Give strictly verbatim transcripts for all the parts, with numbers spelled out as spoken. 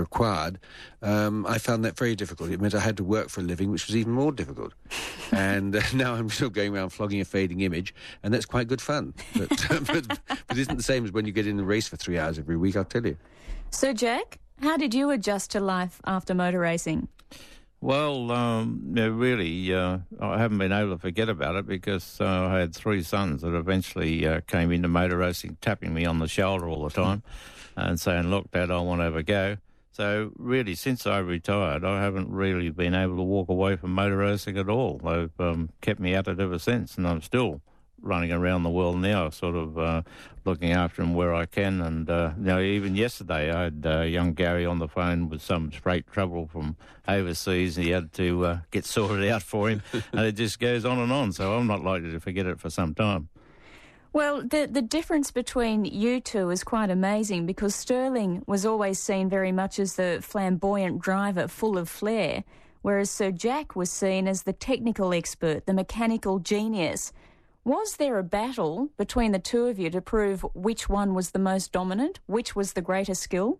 required, um, I found that very difficult. It meant I had to work for a living, which was even more difficult. And uh, now I'm still going around flogging a fading image, and that's quite good fun. But, but, but it isn't the same as when you get in the race for three hours every week, I'll tell you. So, Jack, how did you adjust to life after motor racing? Well, um, yeah, really, uh, I haven't been able to forget about it because uh, I had three sons that eventually uh, came into motor racing, tapping me on the shoulder all the time and saying, look, Dad, I want to have a go. So really, since I retired, I haven't really been able to walk away from motor racing at all. They've um, kept me at it ever since, and I'm still running around the world now, sort of uh, looking after him where I can. And, uh, you know, even yesterday I had uh, young Gary on the phone with some freight trouble from overseas, and he had to uh, get sorted out for him. And it just goes on and on, so I'm not likely to forget it for some time. Well, the, the difference between you two is quite amazing, because Sterling was always seen very much as the flamboyant driver full of flair, whereas Sir Jack was seen as the technical expert, the mechanical genius. Was there a battle between the two of you to prove which one was the most dominant, which was the greater skill?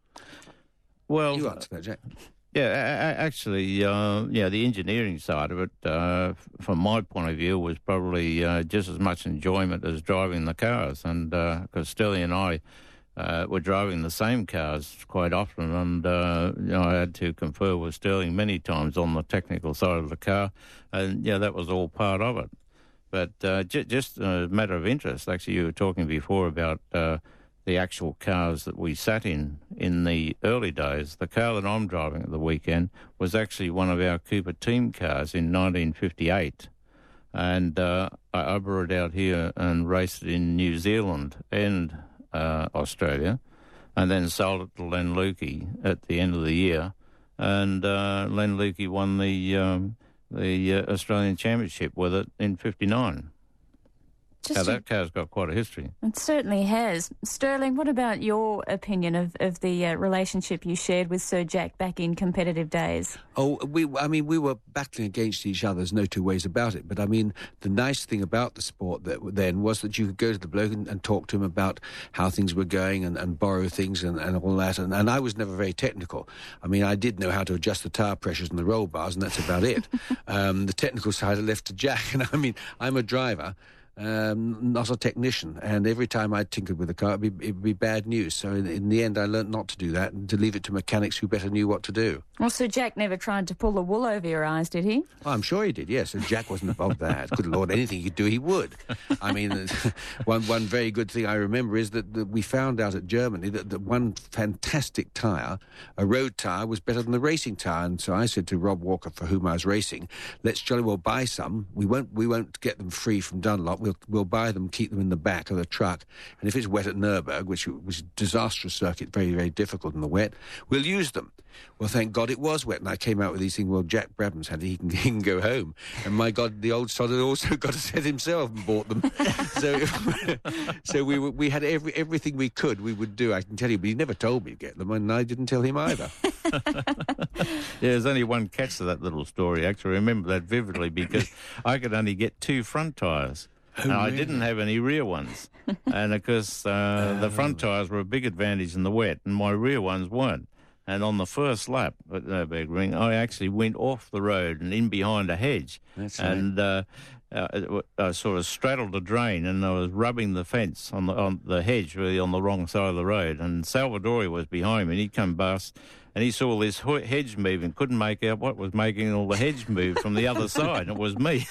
Well, you answer that, Jack. Yeah, a- actually, uh, yeah, the engineering side of it, uh, from my point of view, was probably uh, just as much enjoyment as driving the cars. And because uh, Sterling and I uh, were driving the same cars quite often, and uh, you know, I had to confer with Sterling many times on the technical side of the car, and yeah, that was all part of it. But uh, j- just a matter of interest, actually, you were talking before about uh, the actual cars that we sat in in the early days. The car that I'm driving at the weekend was actually one of our Cooper team cars in nineteen fifty-eight. And uh, I, I brought it out here and raced it in New Zealand and uh, Australia, and then sold it to Len Lukey at the end of the year. And uh, Len Lukey won the... Um, the uh, Australian Championship with it in fifty-nine. Just now, that car's got quite a history. It certainly has. Sterling, what about your opinion of, of the uh, relationship you shared with Sir Jack back in competitive days? Oh, we, I mean, we were battling against each other, there's no two ways about it. But, I mean, the nice thing about the sport that then was that you could go to the bloke and, and talk to him about how things were going and, and borrow things and, and all that. And, and I was never very technical. I mean, I did know how to adjust the tyre pressures and the roll bars, and that's about it. um, the technical side I left to Jack. And, I mean, I'm a driver. Um, not a technician, and every time I tinkered with a car, it'd be, it'd be bad news. So in, in the end, I learnt not to do that and to leave it to mechanics who better knew what to do. Well, Sir Jack never tried to pull the wool over your eyes, did he? Oh, I'm sure he did, yes. And Jack wasn't above that. Good Lord, anything he could do, he would. I mean, one one very good thing I remember is that, that we found out at Germany that, that one fantastic tyre, a road tyre, was better than the racing tyre. And so I said to Rob Walker, for whom I was racing, let's jolly well buy some. We won't we won't get them free from Dunlop. We'll, we'll buy them, keep them in the back of the truck. And if it's wet at Nürburgring, which was a disastrous circuit, very, very difficult in the wet, we'll use them. Well, thank God it was wet, and I came out with these things, well, Jack Brabham's had it, he can, he can go home. And my God, the old sod had also got a set himself and bought them. so so we were, we had every everything we could, we would do, I can tell you, but he never told me to get them, and I didn't tell him either. Yeah, there's only one catch to that little story, actually. I remember that vividly, because I could only get two front tyres. Oh, and really? I didn't have any rear ones. And, of course, uh, oh. the front tyres were a big advantage in the wet, and my rear ones weren't. And on the first lap at Nürburgring, I actually went off the road and in behind a hedge. That's and uh, uh, I sort of straddled a drain, and I was rubbing the fence on the on the hedge, really on the wrong side of the road. And Salvadori was behind me, and he'd come past, and he saw this hedge move and couldn't make out what was making all the hedge move from the other side. And it was me.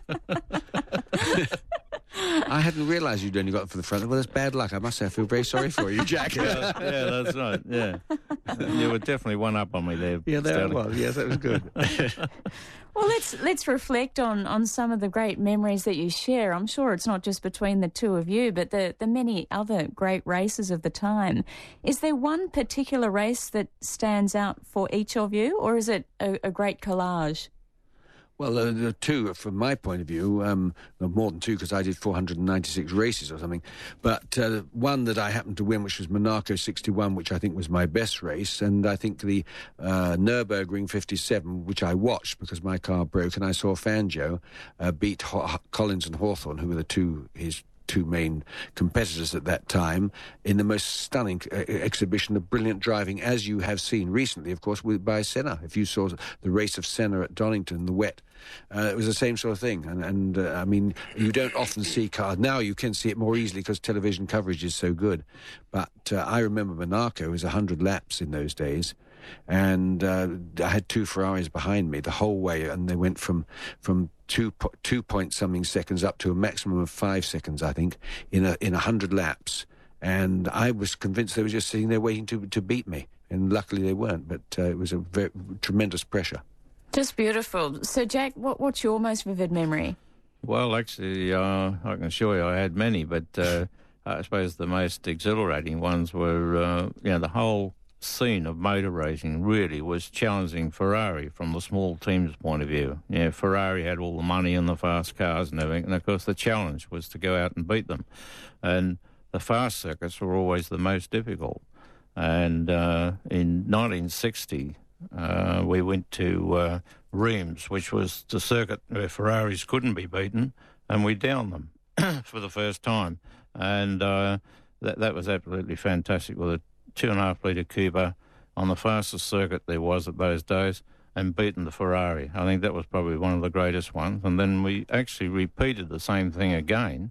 I hadn't realised you'd only got it for the front. Well, that's bad luck. I must say, I feel very sorry for you, Jack. yeah, yeah, that's right, yeah. You were definitely one up on me there. Yeah, there it was. Yes, that was good. Well, let's let's reflect on, on some of the great memories that you share. I'm sure it's not just between the two of you, but the, the many other great races of the time. Is there one particular race that stands out for each of you, or is it a, a great collage? Well, uh, the two, from my point of view, um, well, more than two, because I did four hundred ninety-six races or something, but uh, one that I happened to win, which was Monaco sixty-one, which I think was my best race, and I think the uh, Nürburgring fifty-seven, which I watched because my car broke, and I saw Fangio uh, beat Ho- Collins and Hawthorne, who were the two, his two main competitors at that time, in the most stunning uh, exhibition of brilliant driving, as you have seen recently, of course, with, by Senna. If you saw the race of Senna at Donington, the wet, uh, it was the same sort of thing. And, and uh, I mean, you don't often see cars. Now you can see it more easily because television coverage is so good. But uh, I remember Monaco was one hundred laps in those days. And uh, I had two Ferraris behind me the whole way, and they went from from two po- two point something seconds up to a maximum of five seconds, I think, in a in a hundred laps. And I was convinced they were just sitting there waiting to to beat me, and luckily they weren't. But uh, it was a very, tremendous pressure. Just beautiful. So, Jack, what what's your most vivid memory? Well, actually, uh, I can assure you I had many, but uh, I suppose the most exhilarating ones were, uh, you know, the whole scene of motor racing really was challenging Ferrari from the small team's point of view. Yeah, Ferrari had all the money and the fast cars and everything, and of course the challenge was to go out and beat them. And the fast circuits were always the most difficult. And uh, in nineteen sixty, uh, we went to uh, Reims, which was the circuit where Ferraris couldn't be beaten, and we downed them for the first time. And uh, that, that was absolutely fantastic with a two and a half litre Cooper on the fastest circuit there was at those days and beaten the Ferrari. I think that was probably one of the greatest ones. And then we actually repeated the same thing again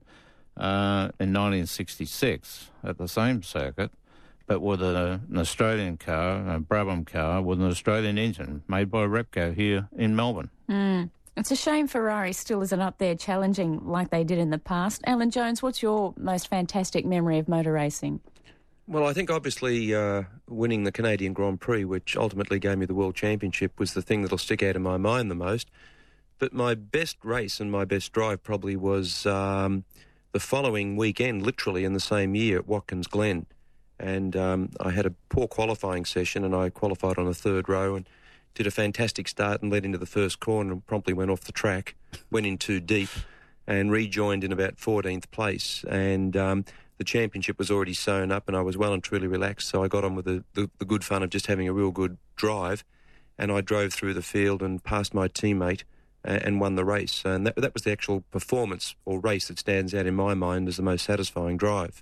uh, in nineteen sixty-six at the same circuit, but with a, an Australian car, a Brabham car, with an Australian engine made by Repco here in Melbourne. Mm. It's a shame Ferrari still isn't up there challenging like they did in the past. Alan Jones, what's your most fantastic memory of motor racing? Well, I think obviously uh, winning the Canadian Grand Prix, which ultimately gave me the World Championship, was the thing that'll stick out in my mind the most. But my best race and my best drive probably was um, the following weekend, literally in the same year at Watkins Glen. And um, I had a poor qualifying session and I qualified on the third row and did a fantastic start and led into the first corner and promptly went off the track, went in too deep and rejoined in about fourteenth place. And Um, the championship was already sewn up and I was well and truly relaxed, so I got on with the, the, the good fun of just having a real good drive, and I drove through the field and passed my teammate and, and won the race. And that, that was the actual performance or race that stands out in my mind as the most satisfying drive.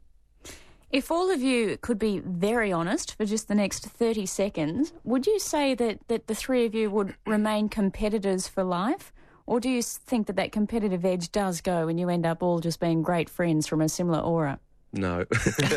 If all of you could be very honest for just the next thirty seconds, would you say that, that the three of you would remain competitors for life? Or do you think that that competitive edge does go and you end up all just being great friends from a similar aura? No.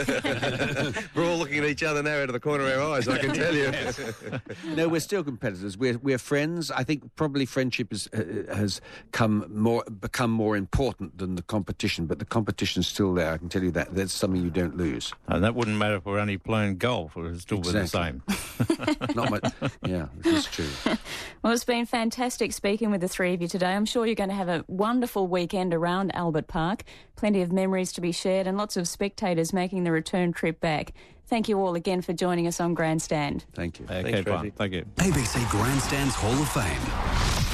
We're all looking at each other now out of the corner of our eyes, I can tell you. No, we're still competitors. We're we're friends. I think probably friendship has uh, has come more become more important than the competition, but the competition's still there. I can tell you that. That's something you don't lose. And that wouldn't matter if we're only playing golf. It would still exactly. be the same. Not much. Yeah, it's true. Well, it's been fantastic speaking with the three of you today. I'm sure you're going to have a wonderful weekend around Albert Park. Plenty of memories to be shared and lots of spectators making the return trip back. Thank you all again for joining us on Grandstand. Thank you. Okay, Thanks, fine. Thank you. A B C Grandstand's Hall of Fame.